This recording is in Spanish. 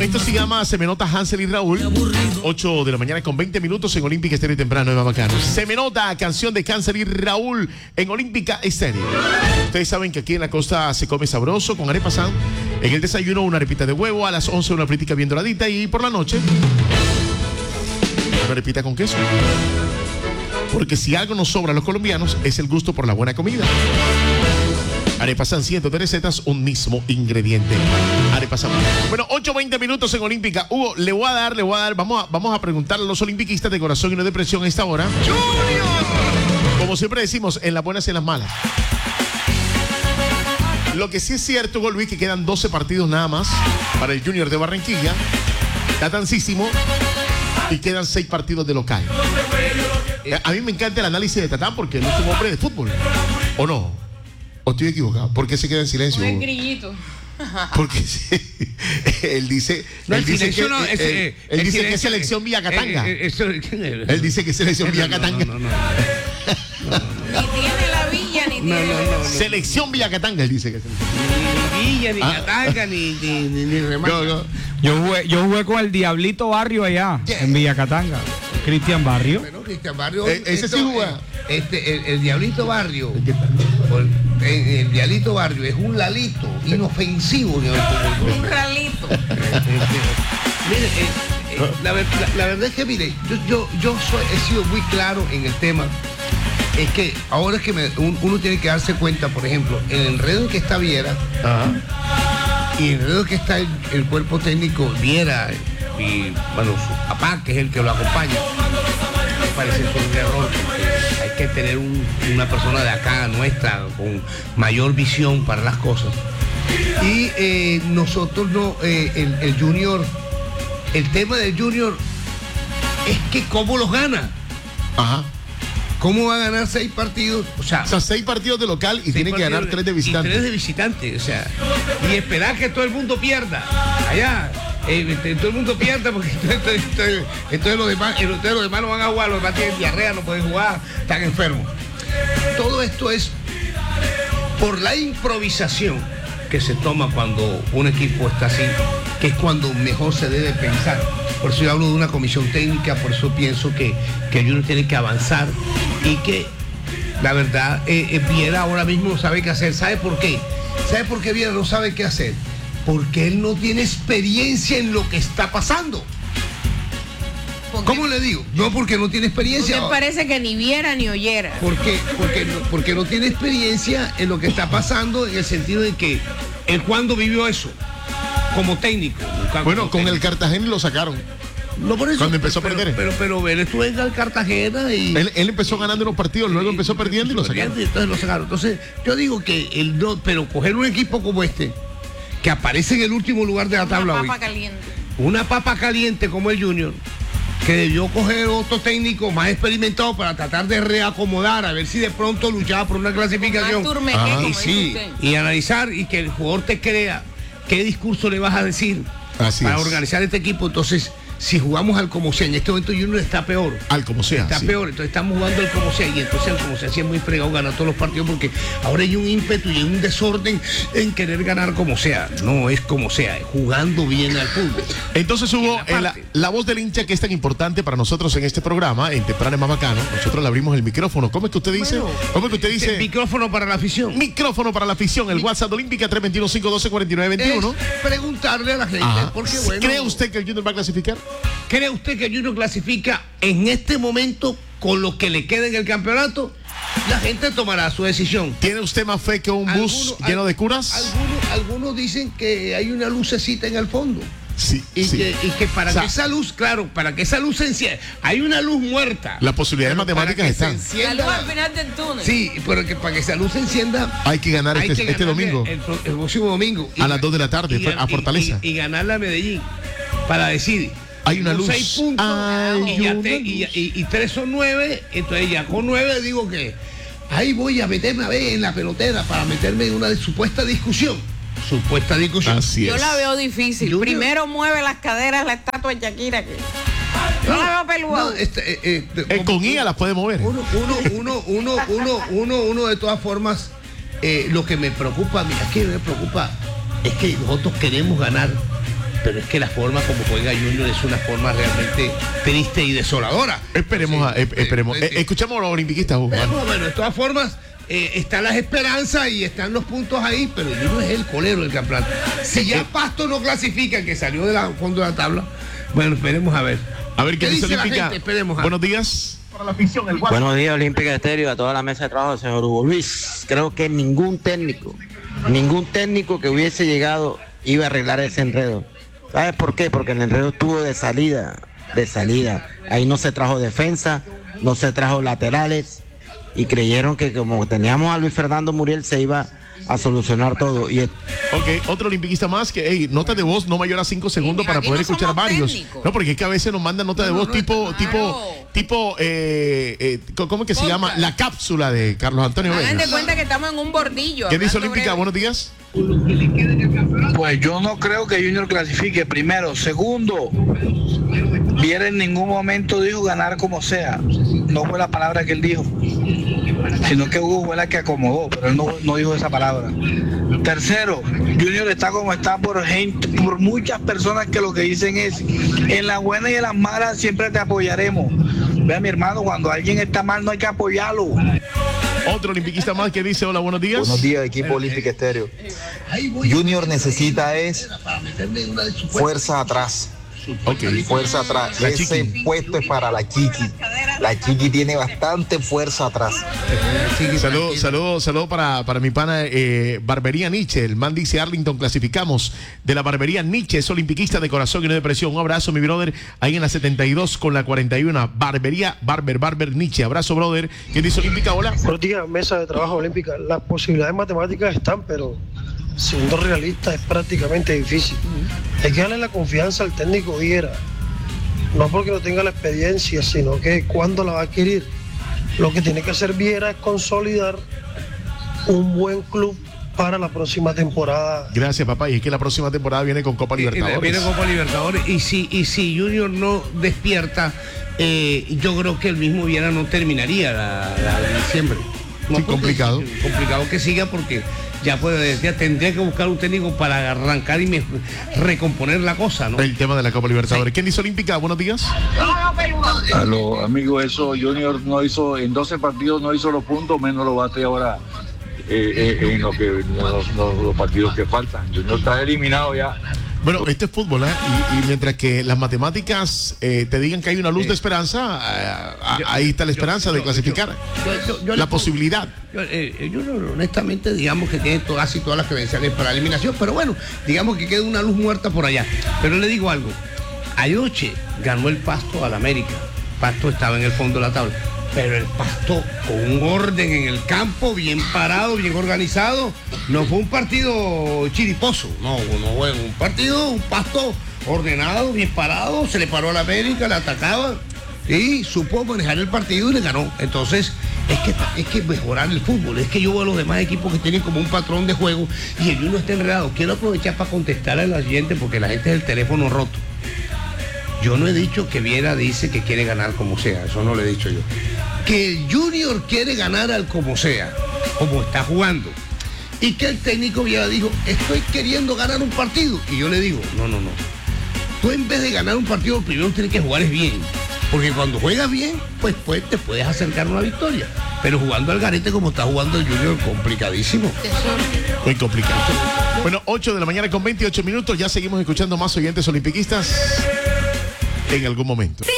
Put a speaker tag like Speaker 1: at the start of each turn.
Speaker 1: Esto se llama Se me nota Hansel y Raúl. 8 de la mañana con 20 minutos en Olímpica Estéreo temprano de Bacano. Se me nota, canción de Hansel y Raúl en Olímpica Estéreo. Ustedes saben que aquí en la costa se come sabroso con arepa san. En el desayuno una arepita de huevo, a las 11 una fritica bien doradita y por la noche una arepita con queso. Porque si algo nos sobra a los colombianos es el gusto por la buena comida. Arepa San, cientos de recetas, un mismo ingrediente. Arepa San. Bueno, 8:20 minutos en Olímpica. Hugo, le voy a dar, vamos a preguntarle a los olimpiquistas de corazón y no de presión a esta hora. ¡Junior! Como siempre decimos, en las buenas y en las malas. Lo que sí es cierto, Hugo Luis, que quedan 12 partidos nada más para el Junior de Barranquilla. Está tansísimo. Y quedan 6 partidos de local. A mí me encanta el análisis de Tatán porque él es un hombre de fútbol. ¿O no? ¿O estoy equivocado? ¿Por qué se queda en silencio?
Speaker 2: Un grillito.
Speaker 1: Porque sí, él dice,
Speaker 3: no,
Speaker 1: él dice que,
Speaker 3: no,
Speaker 1: él dice que es selección Villacatanga. Él dice que es selección Villacatanga.
Speaker 2: No. Ni tiene la villa, ni tiene.
Speaker 1: Selección Villacatanga, él dice que es
Speaker 3: ni Villa, ni Catanga, ni remate.
Speaker 4: Yo jugué con el Diablito Barrio allá, en Villacatanga. Cristian Barrio.
Speaker 3: Bueno, Cristian Barrio.
Speaker 1: Ese sí juega.
Speaker 3: El Diablito Barrio. El Diablito Barrio es un lalito inofensivo.
Speaker 2: Un ralito.
Speaker 3: Mire, la verdad es que, mire, yo he sido muy claro en el tema. Es que ahora es que uno tiene que darse cuenta, por ejemplo, el enredo en que está Viera. Y el enredo en que está el cuerpo técnico Viera y, bueno, su papá, que es el que lo acompaña. Me parece que es un error. Hay que tener una persona de acá, nuestra, con mayor visión para las cosas. Y nosotros no, el Junior, el tema del Junior es que cómo los gana.
Speaker 1: Ajá.
Speaker 3: ¿Cómo va a ganar 6 partidos? O sea
Speaker 1: 6 partidos de local y tiene que ganar 3 de visitante.
Speaker 3: Y 3 de visitante, o sea, y esperar que todo el mundo pierda. Allá, todo el mundo pierda porque entonces los demás no van a jugar, los demás tienen diarrea, no pueden jugar, están enfermos. Todo esto es por la improvisación que se toma cuando un equipo está así, que es cuando mejor se debe pensar. Por eso yo hablo de una comisión técnica, por eso pienso que uno tiene que avanzar y que la verdad Viera ahora mismo no sabe qué hacer. ¿Sabe por qué? ¿Sabe por qué Viera no sabe qué hacer? Porque él no tiene experiencia en lo que está pasando. ¿Cómo le digo? No, porque no tiene experiencia.
Speaker 2: Porque parece que ni viera ni oyera.
Speaker 3: Porque no tiene experiencia en lo que está pasando, en el sentido de que él cuando vivió eso como técnico.
Speaker 1: Bueno, con el Cartagena lo sacaron.
Speaker 3: No por eso.
Speaker 1: Cuando empezó a perder.
Speaker 3: Pero él estuvo en el Cartagena y
Speaker 1: él empezó ganando los partidos, luego empezó perdiendo y lo sacaron.
Speaker 3: Entonces lo sacaron. Entonces, yo digo que él no, pero coger un equipo como este, que aparece en el último lugar de la tabla hoy. Una papa caliente como el Junior, que debió coger otro técnico más experimentado para tratar de reacomodar, a ver si de pronto luchaba por una clasificación. Y analizar y que el jugador te crea qué discurso le vas a decir para organizar este equipo. Entonces, si jugamos al como sea, en este momento Junior está peor.
Speaker 1: Al como sea.
Speaker 3: Está peor, entonces estamos jugando al como sea. Y entonces al como sea sí es muy fregado ganar todos los partidos porque ahora hay un ímpetu y hay un desorden en querer ganar como sea. No es como sea, es jugando bien al fútbol.
Speaker 1: Entonces Hugo, la voz del hincha que es tan importante para nosotros en este programa, en Temprano es más bacano, nosotros le abrimos el micrófono. ¿Cómo es que usted dice?
Speaker 3: Bueno,
Speaker 1: ¿Cómo es que usted dice?
Speaker 3: El micrófono para la afición.
Speaker 1: Micrófono para la afición, el WhatsApp de Olímpica 321-512-4921.
Speaker 3: Preguntarle a la gente, porque bueno.
Speaker 1: ¿Cree usted que el Junior va a clasificar?
Speaker 3: ¿Cree usted que el Junior clasifica en este momento con lo que le queda en el campeonato? La gente tomará su decisión.
Speaker 1: ¿Tiene usted más fe que un bus lleno de curas?
Speaker 3: Algunos dicen que hay una lucecita en el fondo.
Speaker 1: Sí,
Speaker 3: que para que esa luz, claro, para que esa luz se encienda, hay una luz muerta.
Speaker 1: Las posibilidades matemáticas están.
Speaker 2: La luz al final del túnel.
Speaker 3: Sí, pero que para que esa luz se encienda
Speaker 1: hay que ganar este domingo.
Speaker 3: El próximo domingo.
Speaker 1: A las 2 de la tarde, a Fortaleza.
Speaker 3: Y ganarle a Medellín para decir.
Speaker 1: Hay una luz.
Speaker 3: 6 puntos y 3 son 9, entonces ya con 9 digo que ahí voy a meterme a ver en la pelotera para meterme en una supuesta discusión.
Speaker 1: Así es.
Speaker 2: Yo la veo difícil. Primero mueve las caderas la estatua de Shakira. Yo la veo peluda.
Speaker 1: Con IA las puede mover.
Speaker 3: Uno de todas formas, lo que me preocupa, es que nosotros queremos ganar pero es que la forma como juega Junior es una forma realmente triste y desoladora.
Speaker 1: Esperemos. Escuchamos a los olimpiquistas.
Speaker 3: Bueno, de todas formas, están las esperanzas y están los puntos ahí, pero Junior es el colero del campeonato. Si ya Pasto no clasifica, que salió del fondo de la tabla, bueno, esperemos a ver.
Speaker 1: A ver qué dice Olímpica. Buenos días.
Speaker 5: Buenos días, Olímpica Estéreo, a toda la mesa de trabajo, señor Hugo Luis. Creo que ningún técnico que hubiese llegado iba a arreglar ese enredo. ¿Sabes por qué? Porque el enredo estuvo de salida. Ahí no se trajo defensa, no se trajo laterales y creyeron que como teníamos a Luis Fernando Muriel se iba a solucionar todo.
Speaker 1: Ok, otro olimpiquista más que, nota de voz no mayor a 5 segundos para poder escuchar a varios. Técnicos. No, porque es que a veces nos mandan nota de voz tipo, ¿cómo es que se llama? La cápsula de Carlos Antonio Vélez.
Speaker 2: Hagan de cuenta que estamos en un bordillo.
Speaker 1: ¿Qué dice Olímpica? Buenos días.
Speaker 6: Pues yo no creo que Junior clasifique, primero. Segundo, Viera en ningún momento dijo ganar como sea. No fue la palabra que él dijo, sino que Hugo fue la que acomodó, pero él no dijo esa palabra. Tercero, Junior está como está por muchas personas que lo que dicen es, en las buenas y en las malas siempre te apoyaremos. Vea, mi hermano, cuando alguien está mal no hay que apoyarlo.
Speaker 1: Otro olimpiquista más que dice, hola, buenos días.
Speaker 7: Buenos días, equipo Olímpica Estéreo. Junior necesita fuerza atrás.
Speaker 1: Okay.
Speaker 7: Fuerza atrás. Ese puesto es para la Chiqui. La Chiqui tiene bastante fuerza atrás.
Speaker 1: Saludo para mi pana Barbería Nietzsche. El man dice, Arlington, clasificamos de la Barbería Nietzsche, es olimpiquista de corazón y no de presión. Un abrazo, mi brother, ahí en la 72 con la 41. Barbería Barber Nietzsche. Abrazo, brother. ¿Quién dice Olímpica? Hola.
Speaker 8: Buenos días, mesa de trabajo olímpica. Las posibilidades matemáticas están, pero siendo realista es prácticamente difícil. Hay que darle la confianza al técnico Viera, no porque no tenga la experiencia, sino que cuando la va a adquirir. Lo que tiene que hacer Viera es consolidar un buen club para la próxima temporada.
Speaker 1: Gracias, papá. Y es que la próxima temporada viene con Copa Libertadores.
Speaker 3: Viene Copa Libertadores. Y si Junior no despierta, yo creo que el mismo Viera no terminaría la de diciembre.
Speaker 1: No, sí, complicado.
Speaker 3: Complicado que siga porque ya tendría que buscar un técnico para arrancar y recomponer la cosa, ¿no?
Speaker 1: El tema de la Copa Libertadores. Sí. ¿Quién dice Olímpica? Buenos días.
Speaker 9: Aló, amigo, eso Junior no hizo, en 12 partidos no hizo los puntos, menos lo va a hacer ahora en los partidos que faltan. Junior está eliminado ya.
Speaker 1: Bueno, este es fútbol, ¿eh? Y mientras que las matemáticas te digan que hay una luz de esperanza, ahí está la esperanza de clasificar. La posibilidad.
Speaker 3: Yo honestamente, digamos que tiene casi todas las credenciales para la eliminación, pero bueno, digamos que queda una luz muerta por allá. Pero le digo algo, anoche ganó el Pasto al América. Pasto estaba en el fondo de la tabla, pero el Pasto con un orden en el campo, bien parado, bien organizado. No fue un partido chiriposo, no fue un Pasto ordenado, bien parado, se le paró a la América, le atacaba y supo manejar el partido y le ganó. Entonces, es que mejorar el fútbol, es que yo veo a los demás equipos que tienen como un patrón de juego y el uno está enredado. Quiero aprovechar para contestar a la gente porque la gente es el teléfono roto. Yo no he dicho que Viera dice que quiere ganar como sea, eso no lo he dicho yo. Que el Junior quiere ganar al como sea, como está jugando. Y que el técnico Viera dijo, estoy queriendo ganar un partido. Y yo le digo, no. Tú en vez de ganar un partido, primero tienes que jugar bien. Porque cuando juegas bien, pues te puedes acercar a una victoria. Pero jugando al garete como está jugando el Junior, complicadísimo.
Speaker 1: Muy complicado. Bueno, 8 de la mañana con 28 minutos, ya seguimos escuchando más oyentes olimpiquistas en algún momento.